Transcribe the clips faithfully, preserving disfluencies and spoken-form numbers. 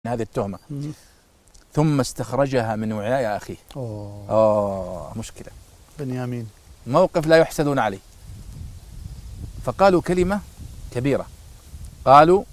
هذه التهمة. ثم استخرجها من وعاء أخيه. أوه. آه مشكلة. بنيامين موقف لا يحسدون عليه. فقالوا كلمة كبيرة، قالوا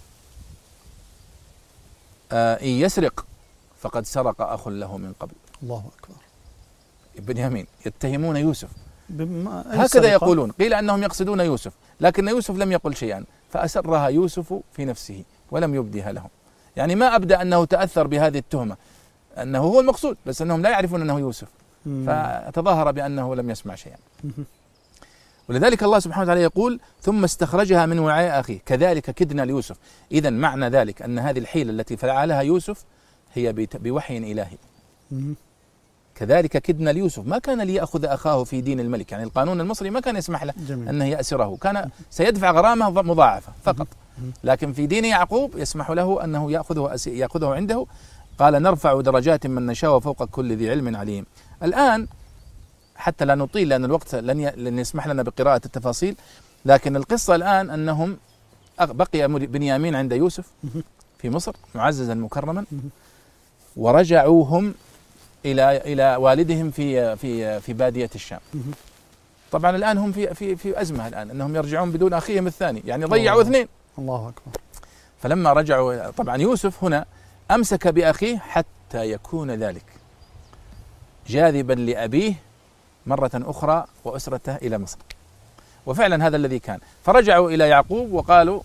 آه إن يسرق فقد سرق أخ له من قبل. الله أكبر. بنيامين يتهمون يوسف هكذا السرقة؟ يقولون. قيل أنهم يقصدون يوسف، لكن يوسف لم يقل شيئا، فأسرها يوسف في نفسه ولم يبدها لهم. يعني ما أبدأ أنه تأثر بهذه التهمة، أنه هو المقصود، بس أنهم لا يعرفون أنه يوسف، فتظاهر بأنه لم يسمع شيئا. ولذلك الله سبحانه وتعالى يقول ثم استخرجها من وعاء أخيه كذلك كدنا ليوسف. إذن معنى ذلك أن هذه الحيلة التي فعلها يوسف هي بوحي إلهي. كذلك كدنا ليوسف، ما كان ليأخذ أخاه في دين الملك، يعني القانون المصري ما كان يسمح له جميل. أنه يأسره، كان سيدفع غرامة مضاعفة فقط، لكن في دين يعقوب يسمح له أنه يأخذه, يأخذه عنده. قال نرفع درجات من نشاء وفوق كل ذي علم عليم. الآن حتى لا نطيل لأن الوقت لن, ي... لن يسمح لنا بقراءة التفاصيل، لكن القصة الآن أنهم بقي بنيامين عند يوسف في مصر معززا مكرما، ورجعوهم إلى إلى والدهم في في في بادية الشام. طبعا الآن هم في في في أزمة الآن، أنهم يرجعون بدون أخيهم الثاني، يعني ضيعوا اثنين. الله أكبر. فلما رجعوا طبعا يوسف هنا أمسك بأخيه حتى يكون ذلك جاذبا لأبيه مرة أخرى وأسرته إلى مصر، وفعلا هذا الذي كان. فرجعوا إلى يعقوب وقالوا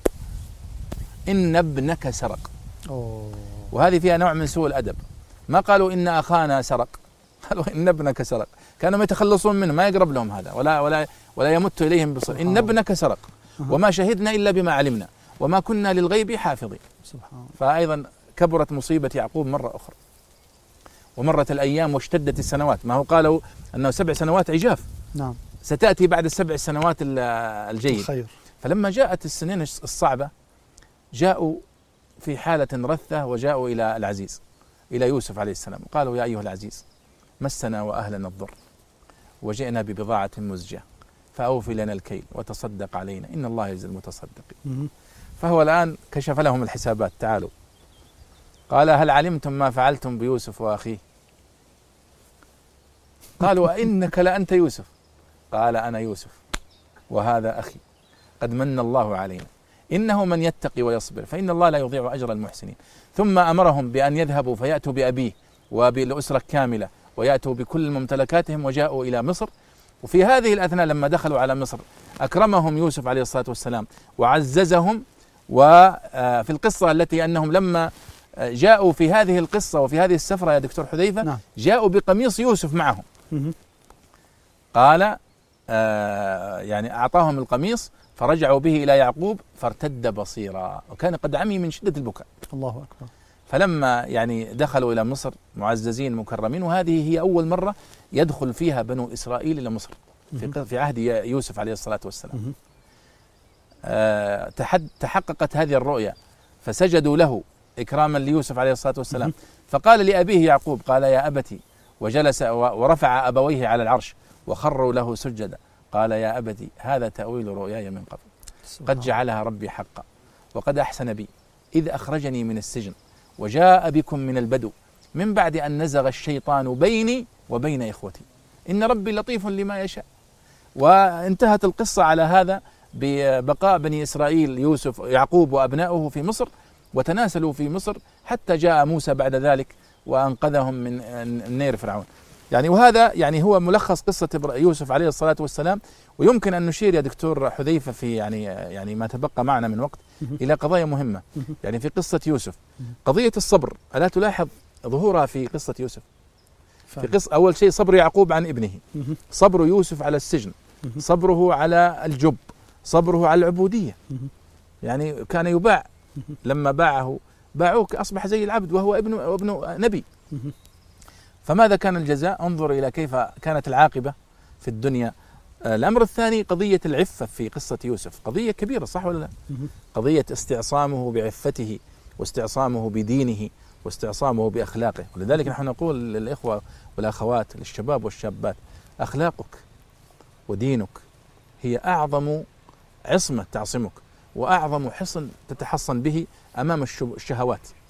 إن ابنك سرق. أوه. وهذه فيها نوع من سوء الأدب، ما قالوا إن أخانا سرق، قالوا إن ابنك سرق. كانوا يتخلصون منه، ما يقرب لهم هذا ولا ولا ولا يمت إليهم بصر. إن ابنك سرق وما شهدنا إلا بما علمنا وما كنا للغيب حافظين. سبحان. فأيضا كبرت مصيبة يعقوب مرة أخرى، ومرت الأيام واشتدت السنوات. ما هو قالوا أنه سبع سنوات عجاف، نعم، ستأتي بعد السبع سنوات الجيد الخير. فلما جاءت السنين الصعبة جاءوا في حالة رثة، وجاءوا إلى العزيز إلى يوسف عليه السلام، قالوا يا أيها العزيز مسنا وأهلنا الضر وجئنا ببضاعة مزجة فأوفي لنا الكيل وتصدق علينا إن الله يجزي المتصدقين. فهو الآن كشف لهم الحسابات. تعالوا، قال هل علمتم ما فعلتم بيوسف وأخيه؟ قالوا أئنك لأنت يوسف؟ قال أنا يوسف وهذا أخي قد من الله علينا إنه من يتقي ويصبر فإن الله لا يضيع أجر المحسنين. ثم أمرهم بأن يذهبوا فيأتوا بأبيه وبالأسرة كاملة ويأتوا بكل ممتلكاتهم، وجاءوا إلى مصر. وفي هذه الأثناء لما دخلوا على مصر أكرمهم يوسف عليه الصلاة والسلام وعززهم. وفي القصة التي أنهم لما جاءوا في هذه القصة وفي هذه السفرة يا دكتور حذيفة، نعم، جاءوا بقميص يوسف معهم. قال آه يعني أعطاهم القميص فرجعوا به إلى يعقوب فارتد بصيرا وكان قد عمي من شدة البكاء. الله أكبر. فلما يعني دخلوا إلى مصر معززين مكرمين، وهذه هي أول مرة يدخل فيها بنو إسرائيل إلى مصر في, في عهد يوسف عليه الصلاة والسلام. آه تحققت هذه الرؤيا فسجدوا له إكراما ليوسف عليه الصلاة والسلام. فقال لأبيه يعقوب قال يا أبتي، وجلس ورفع أبويه على العرش وخروا له سجدا. قال يا أبتي هذا تأويل رؤياي من قبل قد جعلها ربي حقا وقد أحسن بي إذ أخرجني من السجن وجاء بكم من البدو من بعد أن نزغ الشيطان بيني وبين إخوتي إن ربي لطيف لما يشاء. وانتهت القصة على هذا ببقاء بني إسرائيل يوسف يعقوب وأبنائه في مصر، وتناسلوا في مصر حتى جاء موسى بعد ذلك وأنقذهم من نير فرعون. يعني وهذا يعني هو ملخص قصة يوسف عليه الصلاة والسلام. ويمكن أن نشير يا دكتور حذيفة في يعني يعني ما تبقى معنا من وقت إلى قضايا مهمة. يعني في قصة يوسف قضية الصبر، ألا تلاحظ ظهورها في قصة يوسف؟ في قصة أول شيء صبر يعقوب عن ابنه، صبر يوسف على السجن، صبره على الجب، صبره على العبودية. يعني كان يباع، لما باعه باعوه أصبح زي العبد وهو ابن وابن نبي. فماذا كان الجزاء؟ انظر إلى كيف كانت العاقبة في الدنيا. الأمر الثاني قضية العفة في قصة يوسف، قضية كبيرة صح ولا لا؟ قضية استعصامه بعفته واستعصامه بدينه واستعصامه بأخلاقه. ولذلك نحن نقول للإخوة والأخوات للشباب والشابات أخلاقك ودينك هي أعظم عصمة تعصمك وأعظم حصن تتحصن به أمام الشهوات.